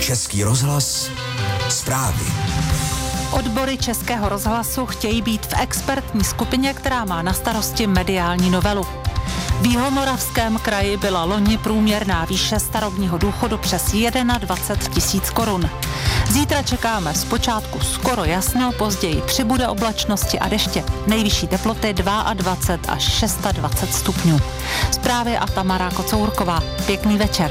Český rozhlas zprávy. Odbory Českého rozhlasu chtějí být v expertní skupině, která má na starosti mediální novelu. V Jihomoravském kraji byla loni průměrná výše starobního důchodu přes 21 000 korun. Zítra čekáme zpočátku skoro jasno, později přibude oblačnosti a deště. Nejvyšší teploty 22 až 26 stupňů. Zprávy a Tamara Kocourková. Pěkný večer.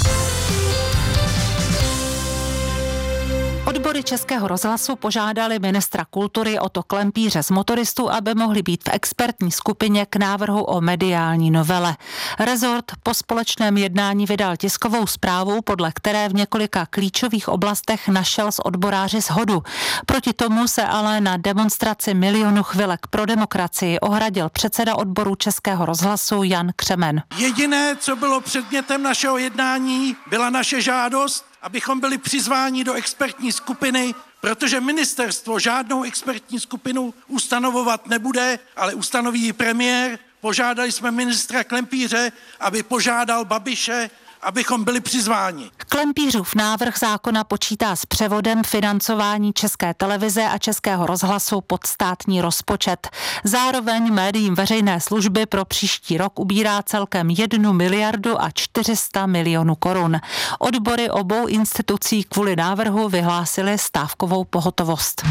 Odbory Českého rozhlasu požádali ministra kultury Otto Klempíře z Motoristů, aby mohli být v expertní skupině k návrhu o mediální novele. Rezort po společném jednání vydal tiskovou zprávu, podle které v několika klíčových oblastech našel s odboráři shodu. Proti tomu se ale na demonstraci Milionu chvilek pro demokracii ohradil předseda odboru Českého rozhlasu Jan Křemen. Jediné, co bylo předmětem našeho jednání, byla naše žádost, abychom byli přizváni do expertní skupiny, protože ministerstvo žádnou expertní skupinu ustanovovat nebude, ale ustanoví ji premiér. Požádali jsme ministra Klempíře, aby požádal Babiše, abychom byli přizváni. Klempířův návrh zákona počítá s převodem financování České televize a Českého rozhlasu pod státní rozpočet. Zároveň médiím veřejné služby pro příští rok ubírá celkem 1 miliardu a 400 milionů korun. Odbory obou institucí kvůli návrhu vyhlásily stávkovou pohotovost.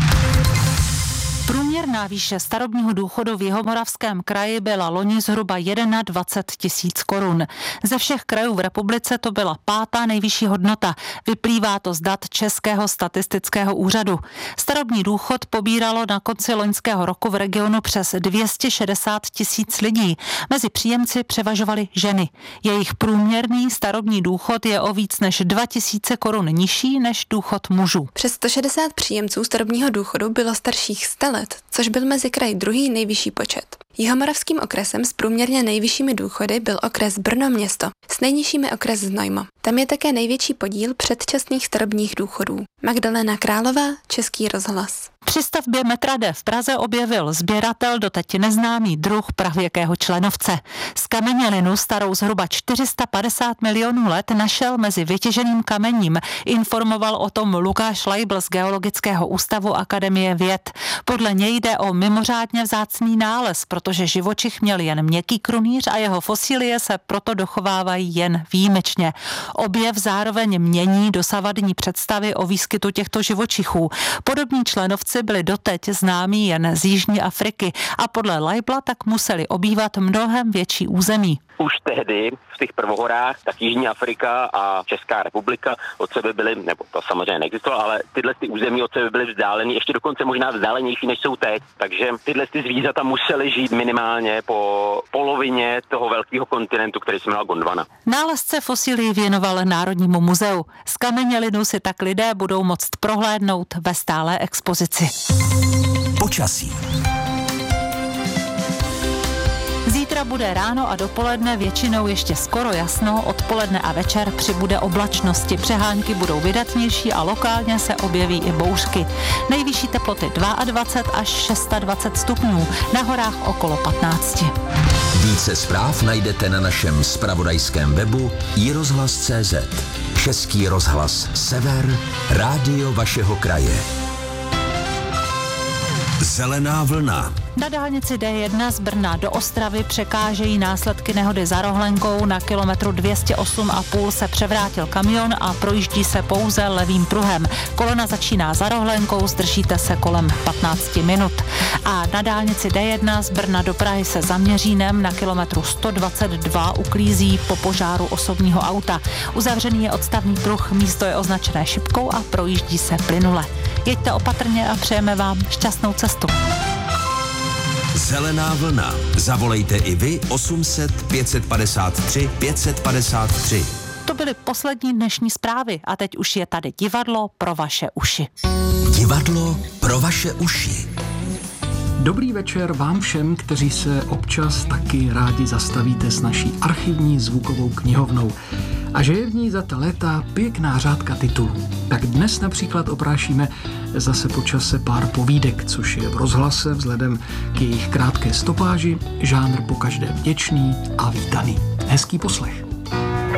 Průměrná výše starobního důchodu v Jihomoravském kraji byla loni zhruba 21 000 korun. Ze všech krajů v republice to byla 5. nejvyšší hodnota. Vyplývá to z dat Českého statistického úřadu. Starobní důchod pobíralo na konci loňského roku v regionu přes 260 000 lidí. Mezi příjemci převažovaly ženy. Jejich průměrný starobní důchod je o víc než 2 000 korun nižší než důchod mužů. Přes 160 příjemců starobního důchodu bylo starších 100 let, což byl mezi kraji druhý nejvyšší počet. Jihomoravským okresem s průměrně nejvyššími důchody byl okres Brno město, s nejnižšími okres Znojmo. Tam je také největší podíl předčasných starobních důchodů. Magdalena Králová, Český rozhlas. Při stavbě metra D v Praze objevil sběratel doteď neznámý druh pravěkého členovce. Zkamenělinu starou zhruba 450 milionů let našel mezi vytěženým kamením. Informoval o tom Lukáš Leibl z Geologického ústavu Akademie věd. Podle něj jde o mimořádně vzácný nález, protože živočich měl jen měkký krunýř a jeho fosílie se proto dochovávají jen výjimečně. Objev zároveň mění dosavadní představy o výskytu těchto živočichů. Podobní členovci byli doteď známí jen z Jižní Afriky a podle Leibla tak museli obývat mnohem větší území. Už tehdy v těch prvohorách, tak Jižní Afrika a Česká republika od sebe byly, nebo to samozřejmě neexistovalo, ale tyhle ty území od sebe byly vzdálený, ještě dokonce možná vzdálenější, než jsou teď. Takže tyhle ty zvířata musely žít minimálně po polovině toho velkého kontinentu, který se jmenoval Gondwana. Nálezce fosilí věnoval Národnímu muzeu. Zkamenělinu si tak lidé budou moct prohlédnout ve stálé expozici. Počasí. Zítra bude ráno a dopoledne většinou ještě skoro jasno, odpoledne a večer přibude oblačnosti. Přehánky budou vydatnější a lokálně se objeví i bouřky. Nejvyšší teploty 22 až 26 stupňů, na horách okolo 15. Více zpráv najdete na našem zpravodajském webu iRozhlas.cz. Český rozhlas Sever, rádio vašeho kraje. Zelená vlna. Na dálnici D1 z Brna do Ostravy překážejí následky nehody za Rohlenkou. Na kilometru 208,5 se převrátil kamion a projíždí se pouze levým pruhem. Kolona začíná za Rohlenkou, zdržíte se kolem 15 minut. A na dálnici D1 z Brna do Prahy se za Měřínem na kilometru 122 uklízí po požáru osobního auta. Uzavřený je odstavný pruh, místo je označené šipkou a projíždí se plynule. Jeďte opatrně a přejeme vám šťastnou cestu. Zelená vlna. Zavolejte i vy 800 553 553. To byly poslední dnešní zprávy a teď už je tady divadlo pro vaše uši. Divadlo pro vaše uši. Dobrý večer vám všem, kteří se občas taky rádi zastavíte s naší archivní zvukovou knihovnou. A že je v ní za ta léta pěkná řádka titulů. Tak dnes například oprášíme zase po čase pár povídek, což je v rozhlase vzhledem k jejich krátké stopáži žánr pokaždé vděčný a vítaný. Hezký poslech.